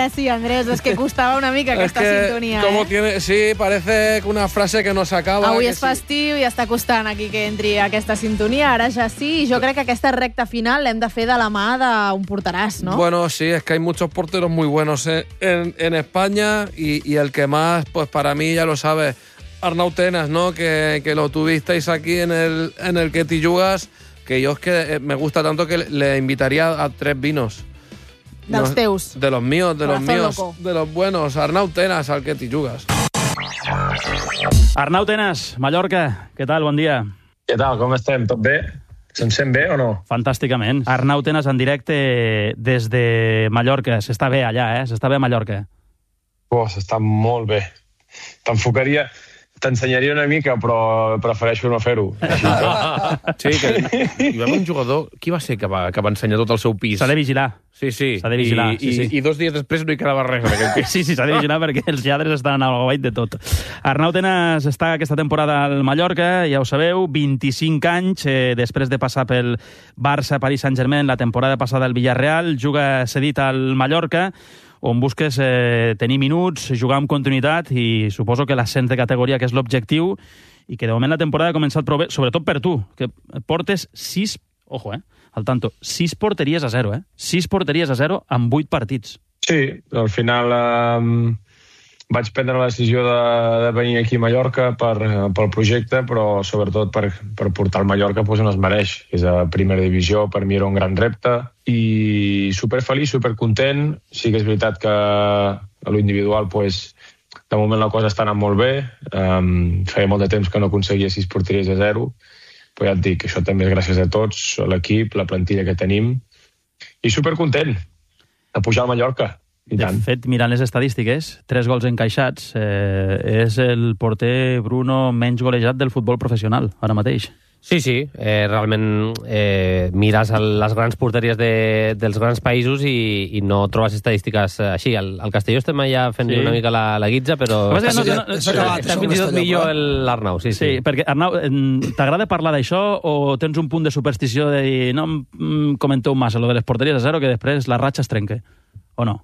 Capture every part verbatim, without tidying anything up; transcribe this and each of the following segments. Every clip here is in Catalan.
que sí, Andrés, és que costava una mica aquesta que, sintonia, como eh? tiene, sí, parece una frase que no s'acaba. Avui que és sí. festiu i està costant aquí que entri aquesta sintonia, ara ja sí, i jo crec que aquesta recta final l'hem de fer de la mà d'un porteràs, ¿no? Bueno, sí, es que hay muchos porteros muy buenos en, en, en España y, y el que más, pues para mí, ya lo sabes, Arnau Tenas, ¿no? Que, que lo tuvisteis aquí en el, en el Que t'hi jugues, que yo es que me gusta tanto que le invitaría a tres vinos. Dels no, teus. De los míos, de Corazón los míos, loco. de los buenos. Arnau Tenas, al Que t'hi jugues. Arnau Tenas, Mallorca, què tal? Bon dia. Què tal, com estem? Tot bé? Se'm sent bé o no? Fantàsticament. Arnau Tenas en directe des de Mallorca. S'està bé allà, eh? S'està bé a Mallorca. Oh, s'està molt bé. T'enfocaria... T'ensenyaria una mica, però prefereixo no fer-ho. Sí, que hi va haver un jugador... Qui va ser que va, que va ensenyar tot el seu pis? S'ha de vigilar. Sí, sí. S'ha de vigilar, I, sí, sí. I, I dos dies després no hi quedava res en aquell pis. Sí, sí, s'ha de vigilar perquè els lladres estan al guait de tot. Arnau Tenas està aquesta temporada al Mallorca, ja ho sabeu, vint-i-cinc anys, eh, després de passar pel Barça, Paris Saint-Germain, la temporada passada al Villarreal, juga cedit al Mallorca, on busques eh, tenir minuts, jugar amb continuïtat i suposo que l'ascens de categoria, que és l'objectiu, i que de moment la temporada ha començat prou bé, sobretot per tu, que portes sis, ojo, eh, al tanto, sis porteries a zero, eh? Sis porteries a zero amb vuit partits. Sí, al final eh, vaig prendre la decisió de, de venir aquí a Mallorca per, pel projecte, però sobretot per, per portar el Mallorca pues, on es mereix, que és a primera divisió. Per mi era un gran repte i superfeliç, supercontent. Sí que és veritat que a l'individual pues, de moment la cosa està anant molt bé. Um, feia molt de temps que no aconseguia sis porteries a zero, però ja et dic, això també és gràcies a tots, a l'equip, la plantilla que tenim, i supercontent de pujar al Mallorca. I de tant. fet, mirant les estadístiques, tres gols encaixats, eh, és el porter Bruno menys golejat del futbol professional, ara mateix. Sí, sí, eh, realment eh, mires les grans porteries de, dels grans països i, i no trobes estadístiques així. Al, al Castelló estem allà fent sí. una mica la, la guitza, però no, no, no, no, està fins i tot millor l'Arnau. Sí, sí. sí, perquè, Arnau, t'agrada parlar d'això o tens un punt de superstició de dir no em comenteu massa lo de les porteries a zero que després la ratxa es trenca, o no?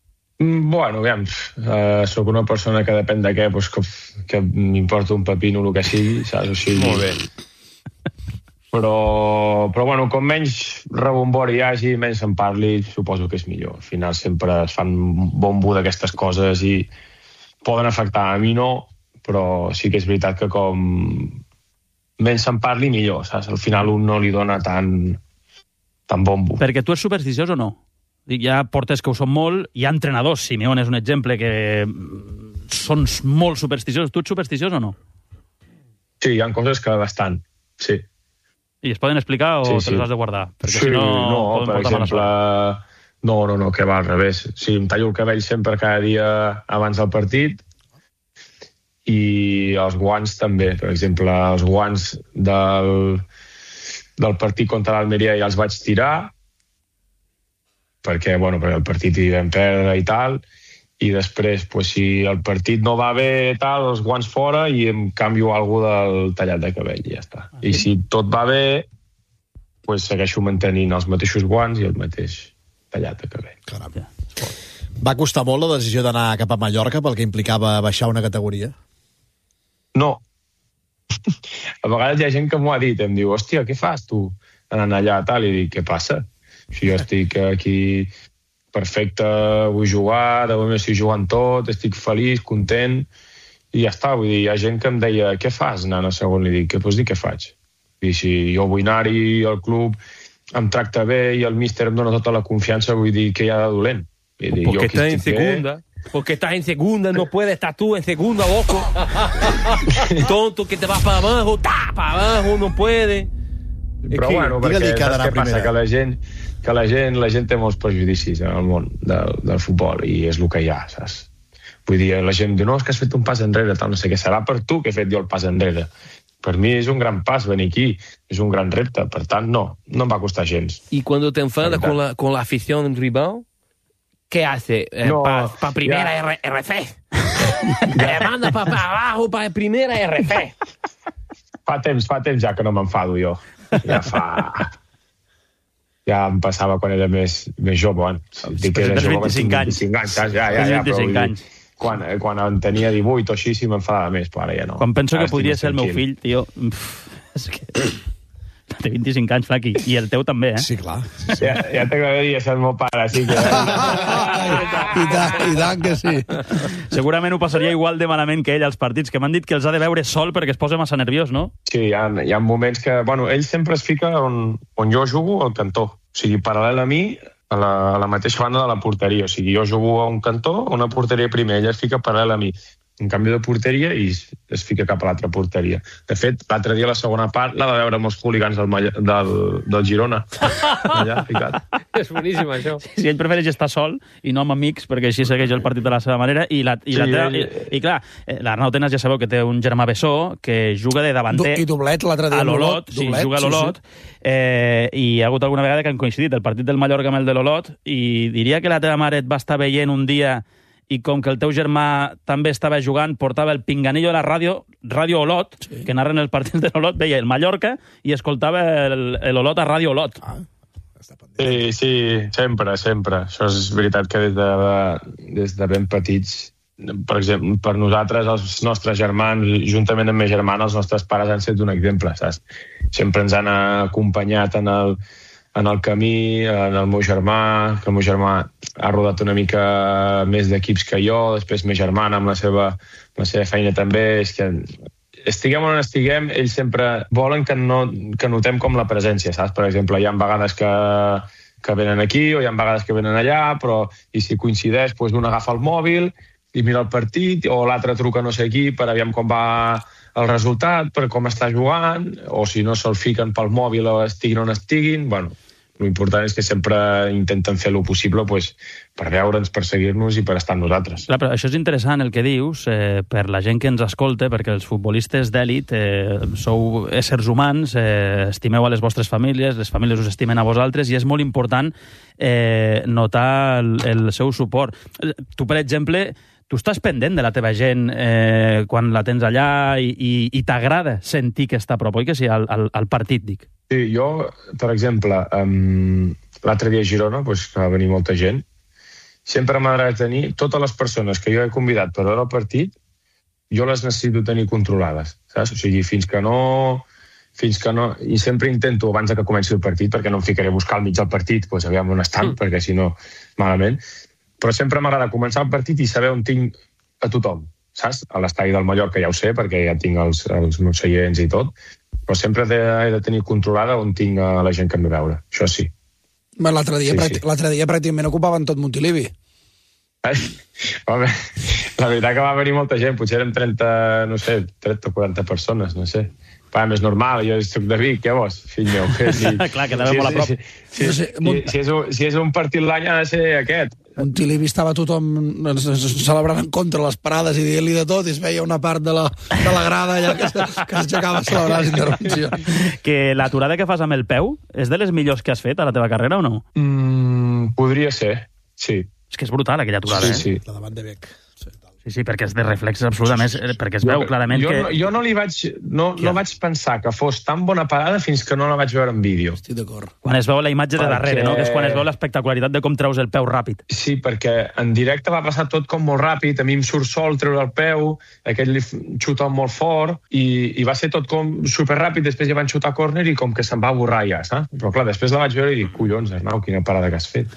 Bueno, aviam, uh, soc una persona que depèn de què, doncs que, que m'importa un pepino el que sigui, saps? O sigui, molt bé. Però, però bueno, com menys rebombori hi hagi, menys se'n parli, suposo que és millor. Al final sempre es fan bombo d'aquestes coses i poden afectar. A mi no, però sí que és veritat que com menys se'n parli, millor, saps? Al final un no li dona tant, tant bombo. Perquè tu ets supersticiós o no? Hi ha porters que ho són molt, hi ha entrenadors, Simeone és un exemple, que són molt supersticiosos. Tu ets supersticiós o no? Sí, hi ha coses que bastant, sí. I es poden explicar o sí, te sí. les has de guardar? Perquè sí, si no, no, poden per portar exemple, no, no, no, que va al revés. Sí, em tallo el cabell sempre cada dia abans del partit i els guants també. Per exemple, els guants del, del partit contra l'Almeria ja els vaig tirar perquè, bueno, perquè el partit hi vam perdre i tal, i després, pues, si el partit no va bé, tal, els guants fora i em canvio alguna del tallat de cabell i ja està. Ah, sí? I si tot va bé, pues, segueixo mantenint els mateixos guants i el mateix tallat de cabell. Caram. Va costar molt la decisió d'anar cap a Mallorca pel que implicava baixar una categoria? No. A vegades hi ha gent que m'ho ha dit, em diu, hòstia, què fas tu anant allà, tal, i dic, què passa? Si jo estic aquí perfecte, vull jugar, de moment estic jugant tot, estic feliç, content, i ja està. Vull dir, hi ha gent que em deia, què fas anant a segon? Li dic, què pots dir, què faig? I si jo vull anar-hi, el club em tracta bé i el míster em dona tota la confiança, vull dir, què hi ha de dolent? Vull dir, porque estás en segunda, bé. Porque estás en segunda, no puedes estar tú en segunda, loco. Tonto, que te vas para abajo, ta, para abajo, no puede. Però bueno, perquè saps què passa? Que la gent, que la gent, la gent té molts prejudicis en el món del, del futbol i és el que hi ha, saps? Vull dir, la gent diu, no, és que has fet un pas enrere, tal, no sé què, serà per tu que he fet jo el pas enrere. Per mi és un gran pas venir aquí, és un gran repte, per tant, no, no em va costar gens. I quan te enfadas con la, con la afición rival, ¿qué hace? Eh, No, para pa primera ya. R- RF. Me manda para pa abajo, para primera R F. Fa temps, fa temps ja que no m'enfado jo. Ja fa... ja em passava quan era més, més jove. Bueno, dic que era jove, vint-i-cinc anys. vint-i-cinc anys, saps? Ja, ja, ja, vint-i-cinc anys. Quan, quan en tenia divuit o així sí m'enfadava més, però ara ja no. Quan penso ara que podria ser el meu tranquil. fill, tio... Uf, és que... Té vint-i-cinc anys, Flaqui, i el teu també, eh? Sí, clar. Ja, ja t'agradaria ser el meu pare, sí que... I tant, i tant que sí. Segurament ho passaria igual de malament que ell als partits, que m'han dit que els ha de veure sol perquè es posa massa nerviós, no? Sí, hi ha, hi ha moments que... Bueno, ell sempre es fica on, on jo jugo al cantó. O sigui, paral·lel a mi, a la, a la mateixa banda de la porteria. O sigui, jo jugo a un cantó, a una porteria primer, ell es fica paral·lel a mi. Un canvi de porteria i es fica cap a l'altra porteria. De fet, l'altre dia la segona part l'ha de veure amb els hooligans del, del, del Girona. Allà, ficat. És boníssim, això. Sí, sí, ell prefereix estar sol i no amb amics, perquè així segueix el partit de la seva manera. I, la, i, Sí, la teva, ell- i, i clar, eh, l'Arnau Tenas ja sabeu que té un germà bessó que juga de davanter... I doblet l'altre dia a amb l'Olot, sí, doblet, juga a sí, l'Olot, eh, i hi ha hagut alguna vegada que han coincidit el partit del Mallorca amb el de l'Olot, i diria que la teva mare et va estar veient un dia i com que el teu germà també estava jugant, portava el pinganillo a la ràdio, Ràdio Olot, sí. que narren els partits de l'Olot, veia el Mallorca i escoltava l'Olot a Ràdio Olot. Ah, Sí, sí, sempre, sempre. Això és veritat que des de, des de ben petits, per exemple, per nosaltres, els nostres germans, juntament amb mes germana, els nostres pares han estat un exemple, saps? Sempre ens han acompanyat en el, en el camí, en el meu germà, que el meu germà ha rodat una mica més d'equips que jo, després mes germana amb la seva, la seva feina també, és que estiguem on estiguem, ells sempre volen que, no, que notem com la presència, saps? Per exemple, hi ha vegades que, que venen aquí o hi ha vegades que venen allà, però i si coincideix, doncs un agafa el mòbil i mira el partit, o l'altre truca no sé qui per aviam com va el resultat, per com està jugant, o si no se'l fiquen pel mòbil o estiguin on estiguin. Bueno, l'important és que sempre intenten fer el possible pues, per veure'ns, per seguir-nos i per estar amb nosaltres. Clar, però això és interessant el que dius eh, per la gent que ens escolta, perquè els futbolistes d'èlit eh, sou éssers humans, eh, estimeu a les vostres famílies, les famílies us estimen a vosaltres, i és molt important eh, notar el, el seu suport. Tu, per exemple, tu estàs pendent de la teva gent eh, quan la tens allà i, i, i t'agrada sentir que està a prop, oi que sí, al, al, al partit, dic? Sí, jo, per exemple, um, l'altre dia a Girona, pues, que va venir molta gent, sempre m'agrada tenir totes les persones que jo he convidat per veure el partit, jo les necessito tenir controlades, saps? O sigui, fins que no... fins que no... I sempre intento, abans que comenci el partit, perquè no em ficaré a buscar al mig del partit, doncs aviam on estan, mm. perquè si no, malament. Però sempre m'agrada començar el partit i saber on tinc a tothom, saps? A l'estadi del Mallorca ja ho sé, perquè ja tinc els, els meus seients i tot, però sempre he de, he de tenir controlada on tinc a la gent que em ve a veure, això sí. L'altre dia, Sí, sí. l'altre dia pràcticament ocupaven tot Montilivi. Ai, home, la veritat que va venir molta gent, potser eren trenta, no sé, trenta o quaranta persones, no sé. Va, més normal, jo soc de Vic, què vols, fill meu? Si, Clar, quedava molt a prop. Si, si, No si, sé, si, Mont- si, és un, si és un partit l'any ha de ser aquest. Montilivi estava tothom celebrant en contra les parades i dient-li de tot, i es veia una part de la, de la grada allà que, que s'aixecava a celebrar les intervencions. Que l'aturada que fas amb el peu és de les millors que has fet a la teva carrera o no? Mm, podria ser, sí. És que és brutal aquella aturada, Sí, eh? sí. La davant de Bec. Sí, tal. Sí, sí, perquè és de reflex absolutament, eh, perquè es veu clarament jo, que... no, jo no li vaig, no, no vaig pensar que fos tan bona parada fins que no la vaig veure en vídeo. Estic d'acord. Quan es veu la imatge de Perquè- darrere, no? Que és quan es veu l'espectacularitat de com treus el peu ràpid. Sí, perquè en directe va passar tot com molt ràpid, a mi em surt sol treure el peu, aquell li f- xuta molt fort, i, i va ser tot com superràpid, després ja van xutar a córner i com que se'n va borrar ja, saps? Però clar, després la vaig veure i dic, collons, Arnau, quina parada que has fet.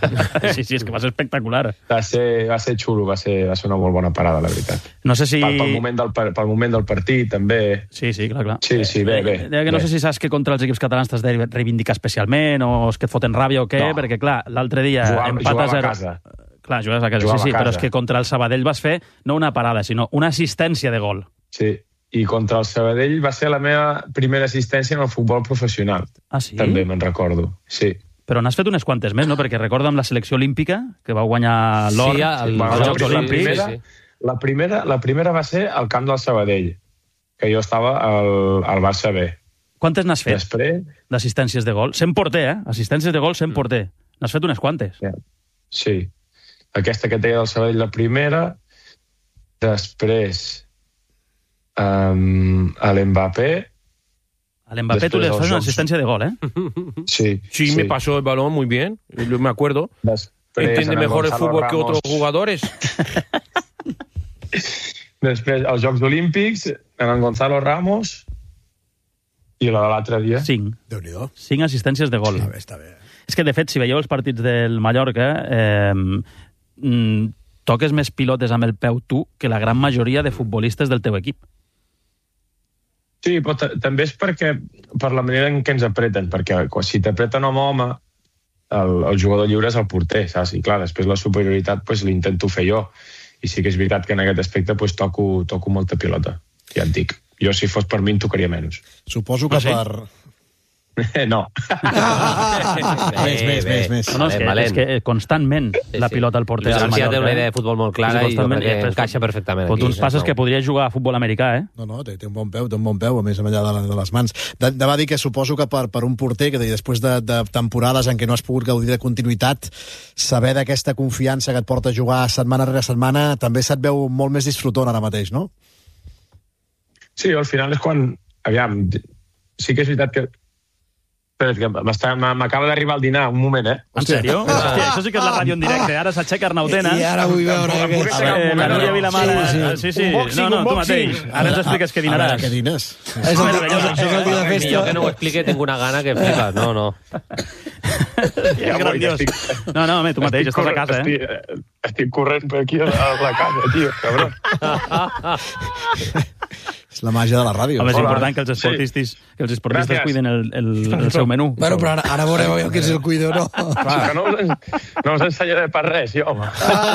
Sí, sí, és que va ser espectacular. Va ser, va ser xulo, va ser, va ser una molt bona parada, la veritat. No sé si... Pel, pel, moment del, par- pel moment del partit, també. Sí, sí, clar, clar. Sí, sí, bé, bé. Eh, que no bé. sé si saps que contra els equips catalans t'has de reivindicar especialment o és que et foten ràbia o què, No. perquè clar, l'altre dia Jugava- empat a jugava a zero. casa. Clar, jugaves a casa, Jugava sí, sí, a però casa. és que contra el Sabadell vas fer no una parada, sinó una assistència de gol. Sí, i contra el Sabadell va ser la meva primera assistència en el futbol professional. Ah, sí? També me'n recordo, sí. Però n'has fet unes quantes més, no? Perquè recordo amb la selecció olímpica, que va guanyar l'or Sí, al- als la, Jocs sí, la, Olímpics. primera, sí, sí. la, primera, la primera va ser al camp del Sabadell, que jo estava al, al Barça B. Quantes n'has fet Després, d'assistències de gol? Sent porter, eh? Assistències de gol sent porter. N'has fet unes quantes. ja, sí, aquesta que et deia del Sabadell, la primera. Després, um, a l'Mbappé, Al Mbappé tú le Després haces dels una jocs. asistencia de gol, ¿eh? Sí, Sí, me pasó el balón muy bien, me acuerdo. Després, Entiende en mejor el Gonzalo fútbol que Ramos. otros jugadores. Després, als Jocs Olímpics, en en Gonzalo Ramos i la de l'altre dia. Cinc. Déu-n'hi-do. Cinc assistències de gol. Està bé, està bé. És que, de fet, si veieu els partits del Mallorca, eh, mm, toques més pilotes amb el peu tu que la gran majoria de futbolistes del teu equip. Sí, però t- també és perquè per la manera en què ens apreten, perquè quan- si t'apreten home a home, el, el jugador lliure és el porter, saps? I clar, després la superioritat pues, l'intento fer jo. I sí que és veritat que en aquest aspecte pues, toco, toco molta pilota, ja et dic. Jo, si fos per mi, en tocaria menys. Suposo que Ah, sí? per... no. Més, més, més, més. No, no, és, que, valent. és que constantment la pilota al porter Luis al García Mallorca. té una idea eh? de futbol molt clara Sí, i jo constantment, crec que eh, encaixa perfectament Fot aquí. uns passes que podria jugar a futbol americà, eh? No, no, té, té un bon peu, té un bon peu, a més a allà de, de les mans. De, de va dir que suposo que per, per un porter, que després de, de temporades en què no has pogut gaudir de continuïtat, saber d'aquesta confiança que et porta a jugar setmana rere setmana, també se't veu molt més disfrutant ara mateix, no? Sí, al final és quan... Aviam, sí que és veritat que... Espera, és que m'està- m'acaba d'arribar al dinar, un moment, eh? En sèrio? Hòstia, això sí que és la ràdio en directe. Ara s'aixeca Arnautenas. I ara vull veure... Em puc que- aixecar un Eh, la moment, Núria no? Vilamala. Sí, Sí, sí. sí. Un boxing, no, no, un tu boxing. mateix. Ara ens expliques què A veure, dinaràs. què dines? És el, és, és el dia de Jo festa. que no ho explique, tinc una gana que flipes. No, no. És grandiós. No, no, home, tu mateix, estàs a casa, eh? Estic, estic corrent per aquí a la casa, tio, cabrón. És la màgia de la ràdio. Home, és Hola. important que els esportistes, que els esportistes Gràcies. cuiden el, el, el seu menú. Bueno, però ara, ara veureu jo que és el cuido, no? Clar, que no us, en- no us ensenyaré per res, jo, home.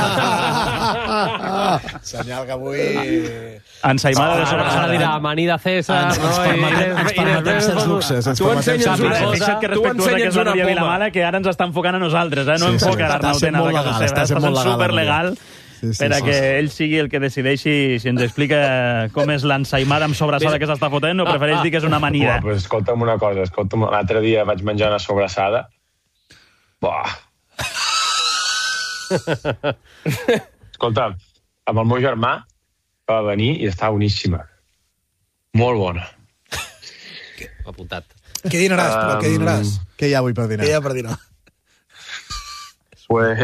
Senyal que avui... Ensaïmada de Ara, ara sobrassada. dirà amanida César, Ens, no? ens I- permetem, i- ens i permetem després- certs luxes. Ens Tu permetem ensenyes certs una luxes. cosa. Fixa't que Tu respectuosa que és ensenyes la una Núria poma. Vilamala, que ara ens està enfocant a nosaltres, eh? No Sí, sí, enfoca està l'Arnau sent Tena a molt la casa legal, seva. està Està sent sent molt legal, superlegal Sí, sí, per a sí, que sí. ell sigui el que decideixi si ens explica com és l'ensaïmada amb sobrassada que s'està fotent o prefereix dir que és una amanida. Buah, pues escolta'm una cosa, escolta'm, l'altre dia vaig menjar una sobrassada. Buah. Escolta'm, amb el meu germà va venir i estava boníssima. Molt bona. Apuntat. Què dinaràs, però? Què dinaràs? Què hi ha avui per dinar? Què hi ha per dinar? Pues...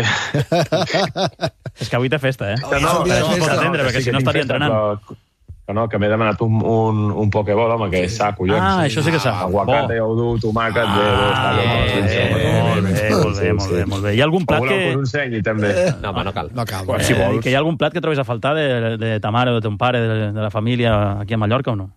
És que avui té festa, eh? Que no, Per això es pot festa. atendre, perquè Sí si que no tinc estaria festa, entrenant. però- Que no, que m'he demanat un, un, un pokeball, home, que és sa, collons. Ah, això sí que sa. Aguacate, Bo. ou tomàquet, bé, bé, està bé, Eh, molt bé, molt bé, molt bé, molt bé, molt bé. Hi ha algun O plat voleu que que... us ensenyi, també? No, home, no cal. No cal. Pues si Eh, vols. que hi ha algun plat que trobis a faltar de, de ta mare o de ton pare, de, de la família aquí a Mallorca o no?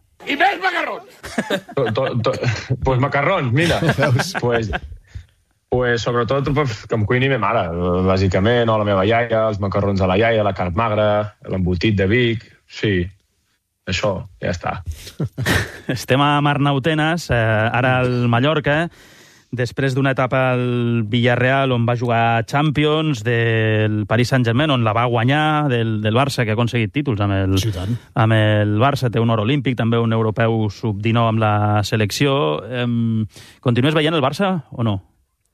To, to, to, pues macarrons, mira. pues, pues sobretot pues, que em cuini ma mare, bàsicament, o la meva iaia, els macarrons de la iaia, la carn magra, l'embotit de Vic, sí, això, ja està. Estem a Arnautenas, eh, ara al Mallorca, després d'una etapa al Villarreal on va jugar Champions, del Paris Saint-Germain on la va guanyar, del, del Barça que ha aconseguit títols amb el, Sí, tant. amb el Barça, té un or olímpic, també un europeu sub dinou amb la selecció. Eh, continues veient el Barça o no?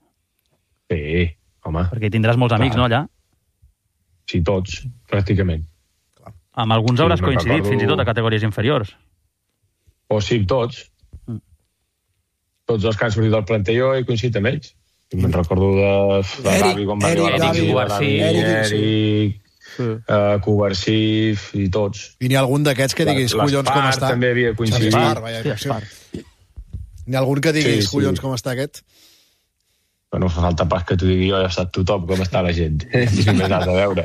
Sí, home, Perquè hi tindràs molts amics, Clar. no, allà? sí, tots, pràcticament. Amb alguns Sí, hauràs me'n coincidit, recordo- fins i tot a categories inferiors. O sí, tots. Mm. Tots els que han sortit del planter jo he coincidit amb ells. I me'n recordo de, de Eric, Gavi, com va Eric, arribar a Gavi, la Covarsí. Eric, sí. Eric, uh, Covarsí i tots. I n'hi ha algun d'aquests que diguis, collons, com L'Espar està? també havia coincidit. Espar, vaja, Sí, sí. Espar. N'hi ha algun que diguis, Sí, sí. collons, com està aquest? Però no fa falta pas que t'ho digui jo, ja sap tothom com està la gent. Si només has de veure.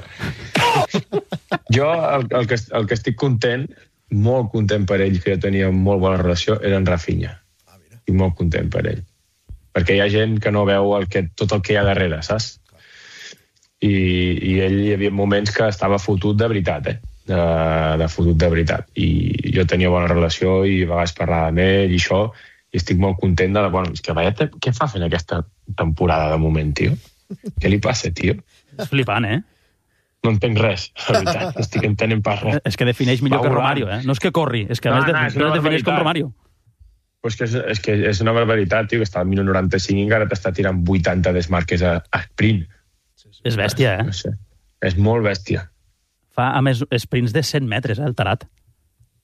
Jo el, el, que, el que estic content, molt content per ell, que jo tenia molt bona relació, era en Rafinha. Estic molt content per ell. Perquè hi ha gent que no veu el que, tot el que hi ha darrere, saps? I, i ell hi havia moments que estava fotut de veritat, eh? De, de fotut de veritat. I jo tenia bona relació i a vegades parlava amb ell i això, i estic molt content de... Bueno, és que veia, què fa fent aquesta temporada de moment, tio? Què li passa, tio? És flipant, eh? No entenc res, la veritat. No estic entenent pas res. És que defineix millor Va que volant. Romario, eh? No és que corri, és que a No, més de, no, és una defineix com barbaritat. Romario. Però és que és, és, que és una barbaritat, tio, que està al minut noranta-cinc i encara t'està tirant vuitanta desmarques a, a sprint. És bèstia, No eh? sé. És molt bèstia. Fa, a més, sprints de cent metres, eh, el tarat.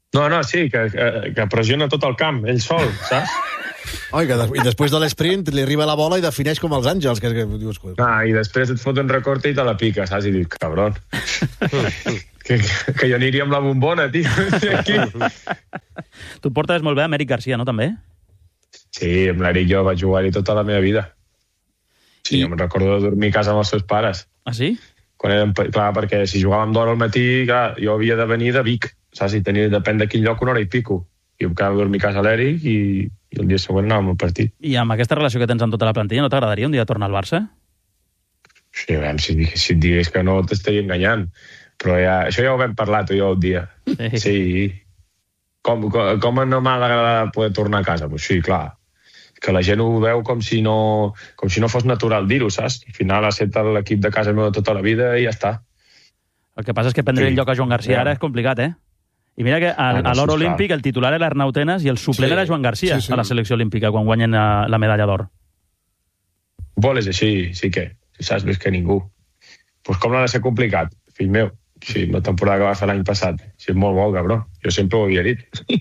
No, no, sí, que, que, que pressiona tot el camp, ell sol, saps? Oi, que des- i després de l'esprint li arriba la bola i defineix com els àngels, que, que dius... Ah, i després et fot un recorte i te la pica, saps? I dius, cabron. que, que jo aniria amb la bombona, tio. Aquí. Tu portes molt bé a Mèric Garcia, no, també? Sí, amb l'Eric jo vaig jugar-hi tota la meva vida. Sí, I- I... em recordo de dormir a casa amb els seus pares. Ah, sí? Quan érem, pe- clar, perquè si jugàvem d'hora al matí, clar, jo havia de venir de Vic, saps? I tenia, depèn de quin lloc, una hora i pico. I em quedava a dormir a casa a l'Eric i, i el dia següent anàvem al partit. I amb aquesta relació que tens amb tota la plantilla, no t'agradaria un dia tornar al Barça? Sí, a veure, si, si et digués que no t'estaria enganyant. Però ja, això ja ho vam parlar tu i jo un dia. Sí. Sí. Com, com, com no m'ha d'agradar poder tornar a casa? Pues sí, clar. Que la gent ho veu com si no, com si no fos natural dir-ho, saps? Al final ha estat l'equip de casa meva tota la vida i ja està. El que passa és que prendre Sí. el lloc a Joan Garcia Ja. ara és complicat, eh? I mira que al, Ah, no, a l'or sí, clar. olímpic el titular era Arnau Tenas i el suplent Sí. era Joan Garcia Sí, sí. a la selecció olímpica quan guanyen la, la medalla d'or. Vol és així, sí que. Si saps més que ningú. Pues com no ha de ser complicat, fill meu? Sí, la temporada que va fer l'any passat. Sí, és molt bo, cabró. Jo sempre ho havia dit.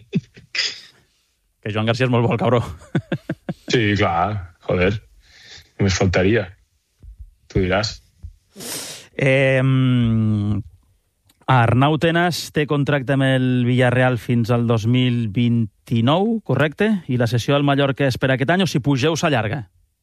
Que Joan Garcia és molt bo, el cabró. Sí, clar, joder. Només faltaria. Tu diràs. Eh, Arnau Tenas té contracte amb el Villarreal fins al dos mil vint-i-nou, correcte? I la sessió del Mallorca és per aquest any o si pugeu s'allarga?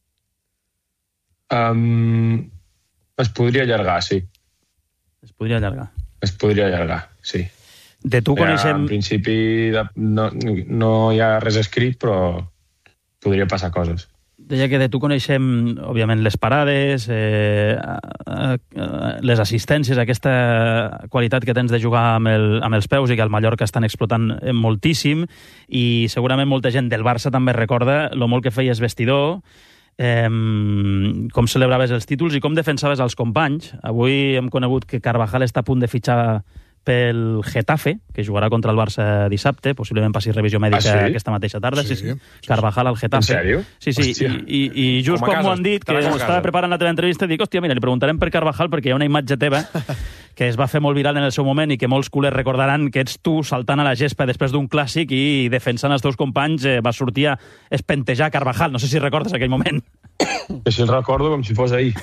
Um, es podria allargar, sí. Es podria allargar. Es podria allargar, sí. De tu Ja, coneixem... en principi de, no, no hi ha res escrit, però podria passar coses. Deia que de tu coneixem, òbviament, les parades, eh, eh, les assistències, aquesta qualitat que tens de jugar amb, el, amb els peus i que al Mallorca estan explotant moltíssim, i segurament molta gent del Barça també recorda lo molt que feies vestidor, eh, com celebraves els títols i com defensaves els companys. Avui hem conegut que Carvajal està a punt de fitxar pel Getafe, que jugarà contra el Barça dissabte, possiblement passi revisió mèdica Ah, sí? aquesta mateixa tarda. Sí, Sí, sí. Carvajal al Getafe. En sèrio? Sí, sí, Hòstia. i, i, i just Com a quan casa, m'ho han dit, que treballes a estava casa. preparant la teva entrevista, dic, hòstia, mira, li preguntarem per Carvajal perquè hi ha una imatge teva que es va fer molt viral en el seu moment i que molts culers recordaran que ets tu saltant a la gespa després d'un clàssic i defensant els teus companys, eh, va sortir a espentejar Carvajal. No sé si recordes aquell moment. Que si el recordo com si fos ahir.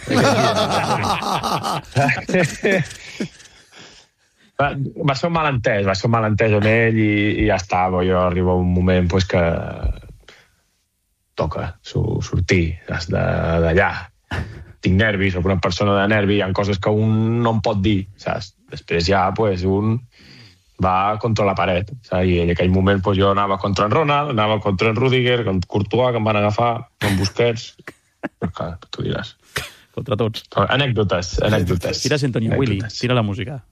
va, va ser un malentès, va ser un malentès amb ell i, i ja està. Jo arriba un moment pues, que toca su- sortir des de- d'allà. Tinc nervis, soc una persona de nervi, hi ha coses que un no em pot dir, saps? Després ja pues, un va contra la paret, saps? I en aquell moment pues, jo anava contra en Ronald, anava contra en Rudiger, contra Courtois, que em van agafar, amb Busquets. Però clar, tu diràs. Contra tots. Anècdotes, anècdotes. Tira sintonia, Willy. Anècdotes. Tira la música.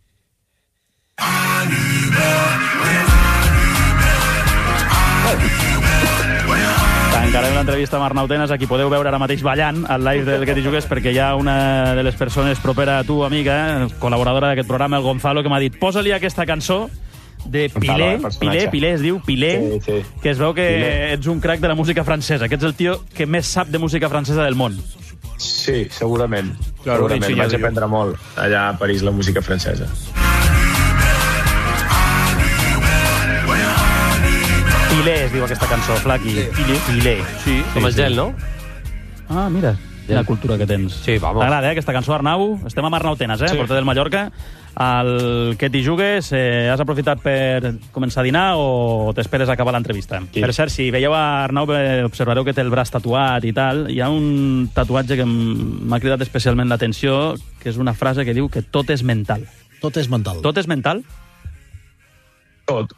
Tancarem l'entrevista amb Arnau Tenas, a qui podeu veure ara mateix ballant al live del Que t'hi jugues, perquè hi ha una de les persones propera a tu, amiga, col·laboradora d'aquest programa, el Gonzalo, que m'ha dit posa-li aquesta cançó de Pilé, el personatge. Pilé, Pilé, es diu Pilé, Sí, sí. que es veu que Pilé. ets un crac de la música francesa, que ets el tio que més sap de música francesa del món. Sí, segurament. Claro, segurament. sí, ja Vaig diu. aprendre molt allà a París la música francesa. Pilé es diu aquesta cançó, Flaqui. Pilé. Pilé. Sí, Com el gel, no? Ah, mira, quina cultura que tens. Sí, vamos. T'agrada, eh, aquesta cançó, Arnau? Estem amb Arnau Tenas, eh, Sí. porter del Mallorca. Al Que t'hi jugues, eh, has aprofitat per començar a dinar o t'esperes a acabar l'entrevista? Sí. Per cert, si veieu a Arnau, eh, observareu que té el braç tatuat i tal. Hi ha un tatuatge que m- m'ha cridat especialment l'atenció, que és una frase que diu que tot és mental. Tot és mental. Tot és mental? Tot.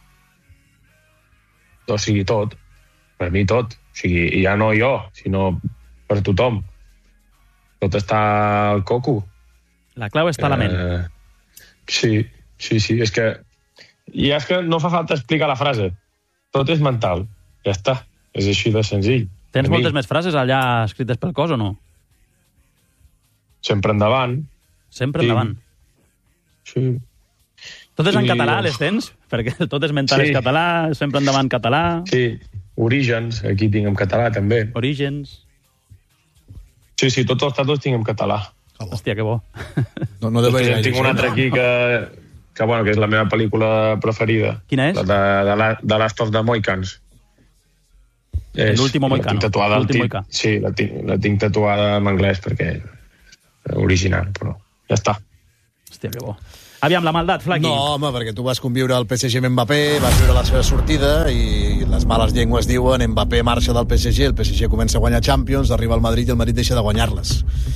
O sigui, tot. Per mi tot. O sigui, i ja no jo, sinó per tothom. Tot està al coco. La clau està a la ment. Eh, sí, sí, sí. És que... I és que no fa falta explicar la frase. Tot és mental. Ja està. És així de senzill. Tens Per mi, moltes més frases allà escrites pel cos o no? Sempre endavant. Sempre Sí. endavant. Sí. Totes en I- català les tens? Perquè el tot és mental Sí. és català, sempre endavant català, Sí. Orígens, aquí tinc en català també. orígens... Sí, sí, tots els tatuats tinc en català. Hòstia, que bo. No, no deu Després haver en tinc un gaire, altre no? aquí que, que, bueno, que és la meva pel·lícula preferida. Quina és? La de, de, la, de Last of the Mohicans. L'último Mohicano. L'últim Mohicà. Sí, la tinc, la tinc tatuada en anglès perquè és original, però ja està. Hòstia, que bo. Aviam, la maldat, Flaqui. No, home, perquè tu vas conviure el P S G amb Mbappé, vas veure la seva sortida i les males llengües diuen Mbappé marxa del P S G, el P S G comença a guanyar Champions, arriba al Madrid i el Madrid deixa de guanyar-les.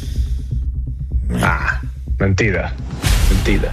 Ah, mentida. Mentida.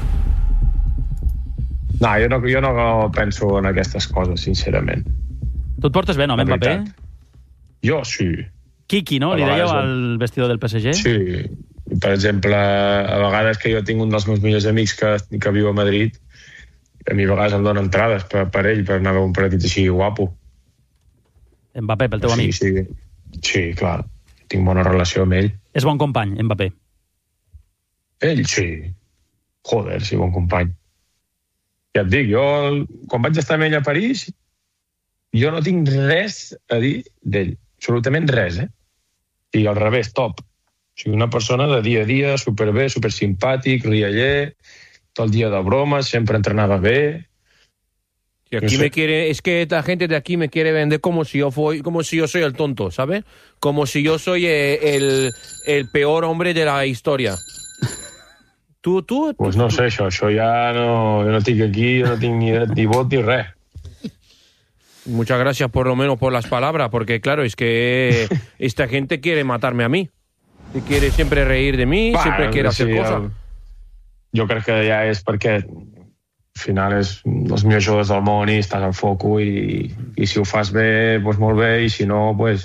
No, jo no, jo no penso en aquestes coses, sincerament. Tu et portes bé, no, amb Mbappé? Jo sí. Kiki, no? Li dèieu al vestidor del P S G? Sí. Per exemple, a vegades que jo tinc un dels meus millors amics que, que viu a Madrid, a mi a vegades em dona entrades per, per ell, per anar a veure un partit així guapo. Mbappé, pel teu sí, amic? Sí, sí, clar. Tinc bona relació amb ell. És bon company, Mbappé? Ell sí. Joder, sí, bon company. Ja et dic, jo, quan vaig estar amb ell a París, jo no tinc res a dir d'ell. Absolutament res, eh? I al revés, top. O sigui, una persona de dia a dia, superbé, supersimpàtic, rialler, todo el día de bromas, siempre entrenaba bé. Y aquí no sé. me quiere, es que esta gente de aquí me quiere vender como si yo fui, como si yo soy el tonto, ¿sabes? Como si yo soy el, el peor hombre de la historia. Tú, tú, pues no sé, això, això ja no, jo no estic aquí, jo no tinc ni, ni vot ni res. Muchas gracias por lo menos por las palabras, porque claro, es que esta gente quiere matarme a mí. Y quiere siempre reír de mí, Va, siempre quiere sí, hacer cosas. El... Jo crec que ja és perquè al final és els millors jugadors del món i estàs al foco i, i si ho fas bé, doncs molt bé, i si no, doncs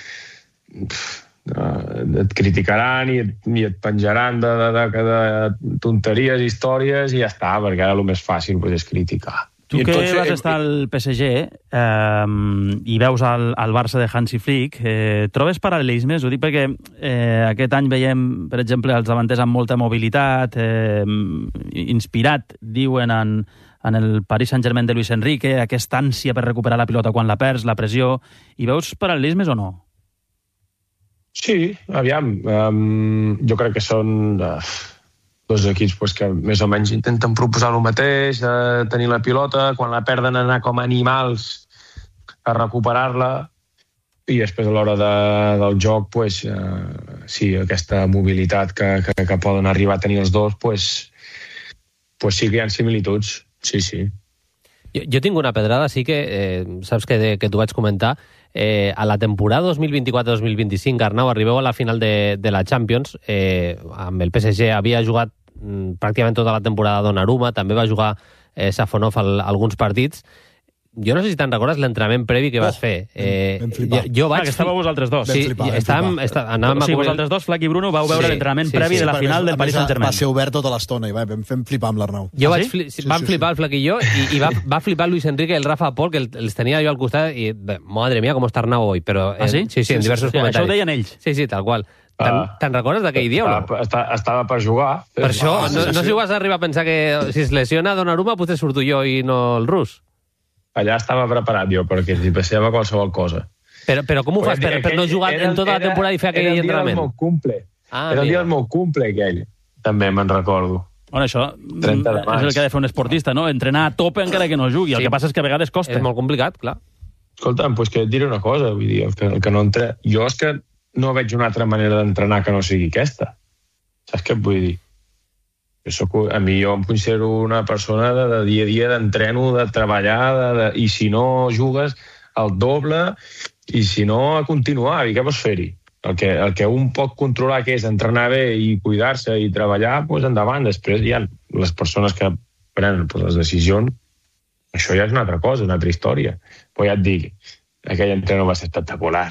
et criticaran i et, i et penjaran de, de, de, de tonteries, històries i ja està, perquè ara el més fàcil doncs, és criticar. Tu que entonces, vas estar al P S G eh, i veus el, el Barça de Hansi Flick, eh, trobes paral·lelismes? Ho dic perquè eh, aquest any veiem, per exemple, els davanters amb molta mobilitat, eh, inspirat, diuen, en, en el Paris Saint-Germain de Luis Enrique, aquesta ànsia per recuperar la pilota quan la perds, la pressió. I veus paral·lelismes o no? Sí, aviam. Um, jo crec que són... Uh... dos equips pues, que més o menys intenten proposar el mateix, eh, tenir la pilota, quan la perden anar com animals a recuperar-la, i després a l'hora de, del joc, pues, eh, sí, aquesta mobilitat que, que, que poden arribar a tenir els dos, pues, pues sí que hi ha similituds, sí, sí. Jo, jo tinc una pedrada, sí que, eh, saps que, que t'ho vaig comentar, eh, a la temporada dos mil vint-i-quatre dos mil vint-i-cinc, Arnau, arribeu a la final de, de la Champions, eh, amb el P S G havia jugat mm, pràcticament tota la temporada Donnarumma, també va jugar eh, Safonov al, alguns partits. Jo no sé si te'n recordes l'entrenament previ que vas oh, fer. Eh, vam flipar. Jo, jo vaig... Ah, que estàveu vosaltres dos. Sí, flipar, estàvem, està, anàvem o sigui, a cobrir... vosaltres dos, Flac i Bruno, vau veure sí, l'entrenament sí, previ sí, de la final del Paris Saint-Germain. Va ser obert tota l'estona i va, vam fer flipar amb l'Arnau. Jo ah, vaig sí? fli... Sí, Van sí, flipar sí. el Flac i jo, i, i va, va flipar Luis Enrique i el Rafa Pol, que els tenia jo al costat, i madre mía, com està Arnau avui. Però, eh, ah, sí? Sí, sí, en diversos sí, comentaris. Això ho deien ells. Sí, sí, tal qual. Te'n Ah. te recordes d'aquell dia o no? Estava, estava per jugar. Per això, Ah, no, sí, no sí. sé si vas arribar a pensar que si es lesiona Donnarumma, potser surto jo i no el rus. Allà estava preparat jo, perquè si passava qualsevol cosa. Però, però com ho fas per, per no jugar Era- en tota la era- temporada i fer aquell Era el dia del entrenament? meu cumple. Ah, era el dia mira. del meu cumple, aquell. També me'n recordo. Bueno, això trenta de és maig. el que ha de fer un esportista, no? Entrenar a tope encara que no jugui. El Sí. que passa és que a vegades costa. És molt complicat, clar. Escolta'm, doncs que et diré una cosa, vull dir, el que, el que no entre... Jo és que no veig una altra manera d'entrenar que no sigui aquesta. Saps què et vull dir? Jo soc, a mi jo em considero una persona de, de dia a dia d'entreno, de treballar, de, de, i si no jugues, el doble, i si no, a continuar, i què vols fer-hi? El que, el que un pot controlar, que és entrenar bé i cuidar-se i treballar, doncs endavant. Després hi ha les persones que prenen les decisions. Això ja és una altra cosa, una altra història. Però ja et dic, aquell entreno va ser espectacular.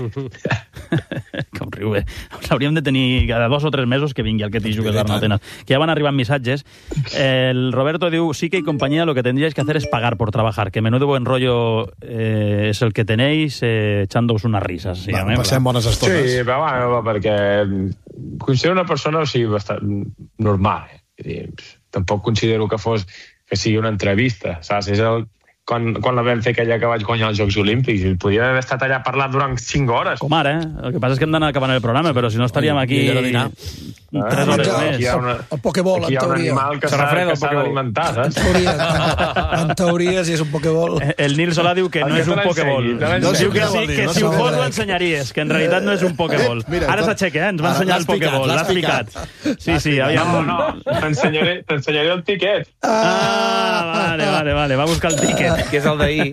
Com riu, eh? Hauríem de tenir cada dos o tres mesos que vingui el que t'hi jugues a Arnau Tenas. Que ja van arribant missatges. El Roberto diu, sí que y compañía lo que tendríais que hacer es pagar por trabajar, que menudo buen rollo eh, es el que tenéis eh, echándoos unas risas. Sí, Va, passem bones estones. Sí, però bueno, perquè considero una persona, o sigui, bastant normal. Eh? Vull dir, tampoc considero que fos que sigui una entrevista, saps? És el, quan, quan la vam fer aquella que vaig guanyar els Jocs Olímpics. I podria haver estat allà parlant durant cinc hores. Com ara, eh? El que passa és que hem d'anar acabant el programa, però si no estaríem aquí tres hores més. Aquí hi ha una, el Pokéball, aquí hi ha un en teoria. animal que s'ha d'alimentar, En saps? teoria, en teoria, si és un Pokéball. El Nil Solà diu que no és un Pokéball. Diu que sí, que si ho fos ho ensenyaries, que en realitat no és un Pokéball. Ara s'aixeca, eh? Ens va ensenyar el Pokéball, l'has picat. Sí, sí, aviam... No, no, t'ensenyaré el tiquet. Ah, vale, vale, vale, va buscar el tiquet. Que és el d'ahir.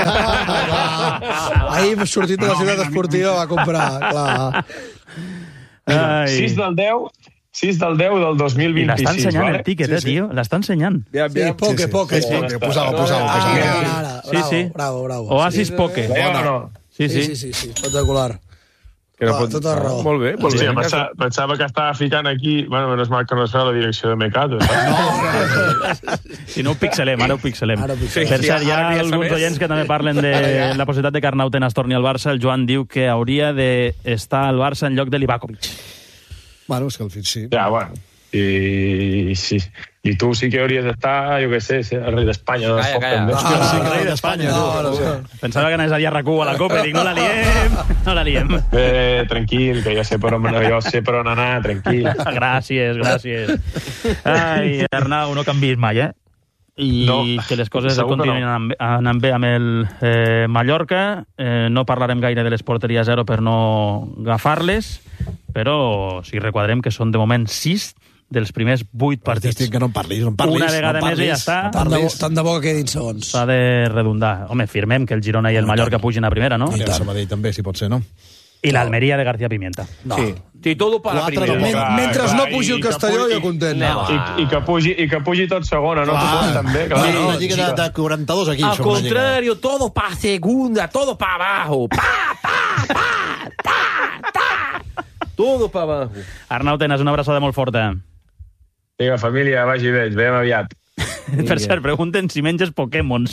Ahir, sortint de la ciutat esportiva, va comprar, clar. sis del deu, sis del deu del dos mil I vint-i-sis. l'està ensenyant el tiquet, eh, tio? L'està ensenyant. Sí, poke, poke. Posava, posava. Ara, Sí, sí. bravo, bravo. Oasis Poke. Sí, Sí, sí. sí, sí, espectacular. Que no Clar, pot... tota raó. Molt bé, molt Sí, bé. pensava, pensava que estava ficant aquí... Bueno, menys mal que no es fa la direcció de Mecato. Si no ho pixelem, ara ho pixelem. Ara ho pixelem. Per cert, hi ha Ara ja alguns sabés. oients que també parlen de la possibilitat de que Arnau Tenas torni al Barça. El Joan diu que hauria d'estar al Barça en lloc de Livakovic. Bueno, és que al fin sí. Ja, bueno. I, sí. I tu sí que hauries d'estar, jo què sé, ser el rei d'Espanya. Calla, calla. També. Ah, sí, que rei d'Espanya. No, no, no. Pensava que anaves a dir a RAC u a la Copa i dic, no la liem, no la liem. Bé, tranquil, que jo sé per on, jo sé per on anar, tranquil. Gràcies, gràcies. Ai, Arnau, no canvis mai, eh? I No, que les coses segur que continuïn no. anant, anant bé amb el eh, Mallorca. Eh, no parlarem gaire de les porteries zero per no agafar-les, però sí requadrem que són de moment sis dels primers vuit partits. Estic que no en parlis, no en parlis. Una vegada no més i ja parlis, està. no Tant de, bo, parlis. tant de bo que quedin segons. S'ha de redundar. Home, firmem que el Girona i el Mallorca pugin a primera, no? I el Sabadell també, si pot ser, no? I l'Almeria de García Pimienta. No. Sí. Sí, todo para la Quatre primera. no. Men mentre no clar, pugi i el que Castelló, pugi- jo content. No. I, i, que pugi, I que pugi tot segona, no? Clar. També, clar. Sí, no, una lliga de, de quaranta-dos equips. Al som una lliga. contrario, todo para segunda, todo para abajo. Pa, pa, pa, ta, ta. Todo para abajo. Arnau Tenas, una abraçada molt forta. Vinga, família, vagi bé, ens veiem aviat. Per cert, pregunten si menges Pokémons.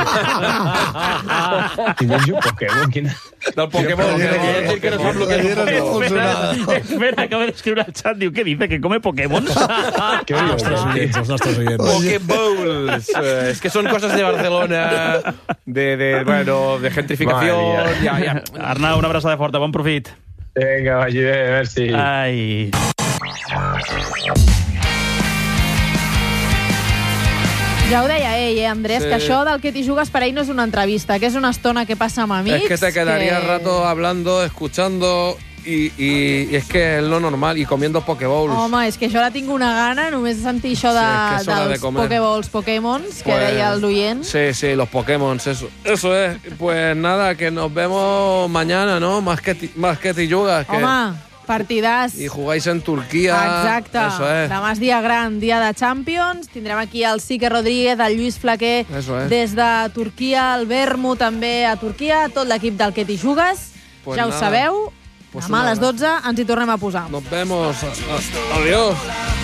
I menjo Pokémon, quina... Del Pokémon, que quiere decir que no sap lo que es un Pokémon. Espera, espera, acaba d'escriure al xat, diu, què dice, que come Pokémons? Què Els nostres oients, els nostres oients. Pokéballs. Eh, es que son cosas de Barcelona, de, de, bueno, de gentrificación. Madre Ya, ya. Arnau, una abraçada forta, bon profit. Vinga, vagi bé, merci. Ai... Ja ho deia ell, eh, Andrés, Sí. que això del que t'hi jugues per ell no és una entrevista, que és una estona que passa amb amics. Es que te quedaría que... rato hablando, escuchando y, y, y es que es lo normal y comiendo Pokéballs. Home, és que jo ara tinc una gana, només de sentir això de, Sí, és que és hora de dels comer. Pokéballs, Pokémons, que Pues- deia el duient. Sí, sí, los Pokémon, eso, eso es. Pues nada, que nos vemos mañana, ¿no? Más que, ti- más que tillugas. Que, Home, partidàs. y jugáis en Turquía. Exacte. Eso es. Demà és dia gran, dia de Champions. Tindrem aquí el Sique Rodríguez, el Lluís Flaquer Eso es. des de Turquia, el Vermo també a Turquia, tot l'equip del que t'hi jugues. Pues ja ho nada. sabeu. Pues Demà a una les dotze ens hi tornem a posar. Nos vemos. Adiós.